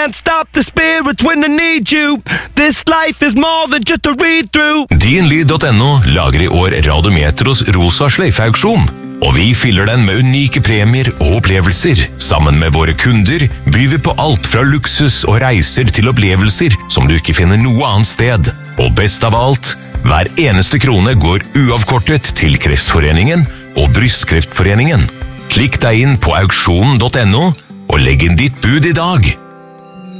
can't stop the spirits when they need you. This life is more than just a read-through. Dinlyd.no lager i år Radiometros rosa sløyfeauksjon. Og vi fyller den med unike premier og opplevelser. Sammen med våre kunder byr vi på alt fra luksus og reiser til opplevelser som du ikke finner noe annet sted. Og best av alt, hver eneste krone går uavkortet til Kreftforeningen og Brystkreftforeningen. Klikk deg inn på auksjonen.no og legg inn ditt bud i dag.